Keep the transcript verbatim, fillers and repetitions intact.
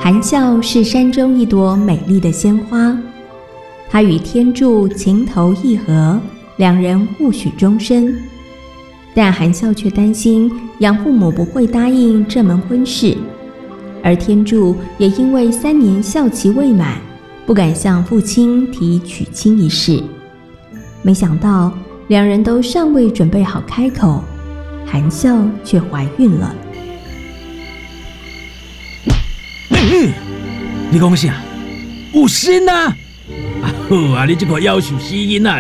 含笑是山中一朵美丽的鲜花，他与天柱情投意合，两人互许终身。但含笑却担心养父母不会答应这门婚事，而天柱也因为三年孝期未满，不敢向父亲提娶亲一事。没想到两人都尚未准备好开口，含笑却怀孕了。 嗯，你讲啥？有心啊！啊好啊，你这个夭寿死囡仔。